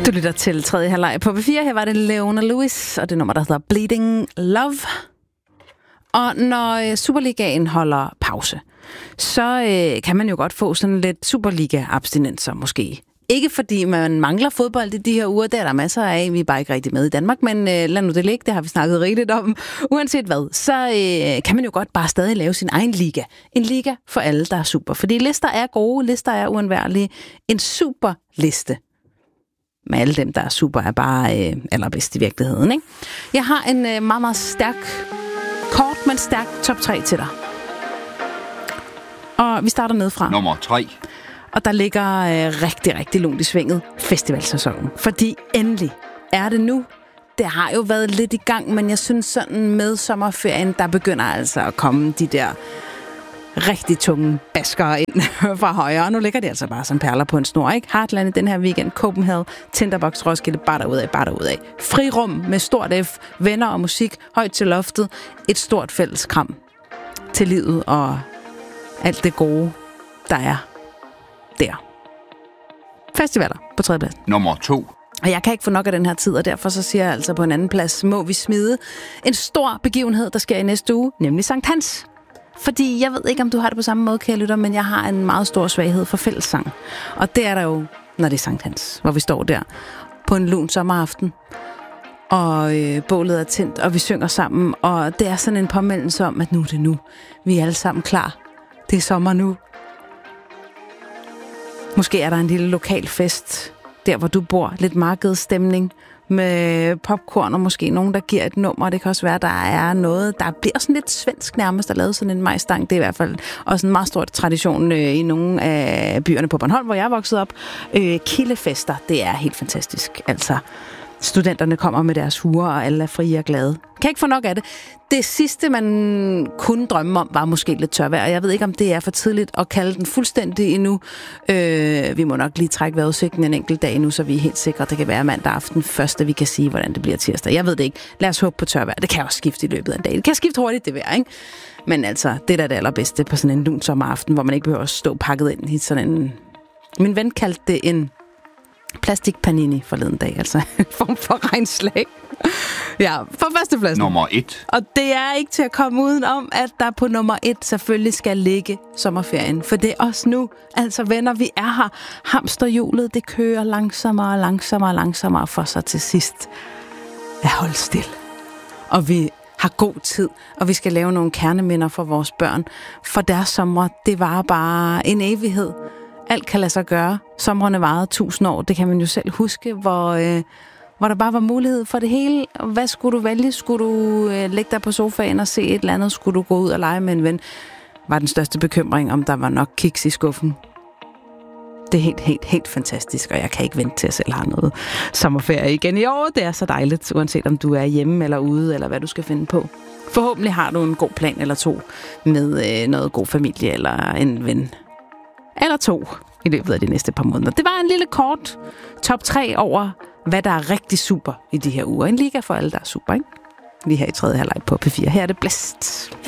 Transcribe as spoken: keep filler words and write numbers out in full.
Du lytter til tredje halvleg på P fire. Her var det Leona Lewis, og det nummer, der hedder Bleeding Love. Og når Superligaen holder pause, så øh, kan man jo godt få sådan lidt Superliga-abstinenser måske. Ikke fordi man mangler fodbold i de her uger, der er der masser af, vi er bare ikke rigtig med i Danmark, men øh, lad nu det ligge, det har vi snakket rigeligt om. Uanset hvad, så øh, kan man jo godt bare stadig lave sin egen liga. En liga for alle, der er super. Fordi lister er gode, lister er uundværlige. En superliste med alle dem, der er super, er bare øh, allerbedst i virkeligheden, ikke? Jeg har en øh, meget, meget stærk, kort, men stærk top tre til dig. Og vi starter nedefra. Nummer tre. Og der ligger øh, rigtig, rigtig lunt i svinget festivalsæsonen. Fordi endelig er det nu. Det har jo været lidt i gang, men jeg synes sådan med sommerferien, der begynder altså at komme de der rigtig tunge baskere ind fra højre. Og nu ligger de altså bare som perler på en snor, ikke? Heartland i den her weekend, Copenhagen, Tinderbox, Roskilde, bare derudad, bare derudad. Frirum med stort F, venner og musik, højt til loftet. Et stort fælles kram til livet og alt det gode, der er der. Festivaler på tredje plads. Nummer to. Og jeg kan ikke få nok af den her tid, og derfor så siger jeg altså på en anden plads, må vi smide en stor begivenhed, der sker i næste uge, nemlig Sankt Hans. Fordi jeg ved ikke, om du har det på samme måde, kære lytter, men jeg har en meget stor svaghed for fællessang. Og det er der jo, når det er Sankt Hans, hvor vi står der på en lun sommeraften, og øh, bålet er tændt, og vi synger sammen, og det er sådan en påmeldelse om, at nu er det nu. Vi er alle sammen klar. Det er sommer nu. Måske er der en lille lokal fest, der hvor du bor, lidt markedsstemning med popcorn, og måske nogen, der giver et nummer. Det kan også være, der er noget, der bliver sådan lidt svensk nærmest, at lave sådan en majstang. Det er i hvert fald også en meget stor tradition øh, i nogle af byerne på Bornholm, hvor jeg er vokset op. Øh, Kildefester, det er helt fantastisk. Altså, studenterne kommer med deres huer, og alle er frie og glade. Kan ikke få nok af det. Det sidste, man kunne drømme om, var måske lidt tørvejr. Jeg ved ikke, om det er for tidligt at kalde den fuldstændig endnu. Øh, vi må nok lige trække vejrudsigten en enkelt dag nu, så vi er helt sikre, at det kan være mandag aften først, at vi kan sige, hvordan det bliver tirsdag. Jeg ved det ikke. Lad os håbe på tørvejr. Det kan også skifte i løbet af en dag. Det kan skifte hurtigt, det vejr, ikke? Men altså, det er da det allerbedste på sådan en lun sommeraften, hvor man ikke behøver at stå pakket ind i sådan en... Min ven kaldte det en plastikpanini forleden dag, altså en form for regnslag. Ja, for førstepladsen. Nummer et. Og det er ikke til at komme uden om, at der på nummer et selvfølgelig skal ligge sommerferien. For det er også nu, altså venner, vi er her. Hamsterhjulet, det kører langsommere og langsommere og langsommere for sig til sidst at holde stille. Og vi har god tid, og vi skal lave nogle kerneminder for vores børn. For deres sommer, det var bare en evighed. Alt kan lade sig gøre. Somrene varede tusind år, det kan man jo selv huske, hvor, øh, hvor der bare var mulighed for det hele. Hvad skulle du vælge? Skulle du øh, lægge dig på sofaen og se et eller andet? Skulle du gå ud og lege med en ven? Var den største bekymring, om der var nok kiks i skuffen. Det er helt, helt, helt fantastisk, og jeg kan ikke vente til, at jeg selv har noget sommerferie igen i år. Det er så dejligt, uanset om du er hjemme eller ude, eller hvad du skal finde på. Forhåbentlig har du en god plan eller to med øh, noget god familie eller en ven. Eller to i løbet af de næste par måneder. Det var en lille kort top tre over, hvad der er rigtig super i de her uger. En liga for alle, der er super, ikke? Lige her i tredje halvleg på P fire. Her er det blæst.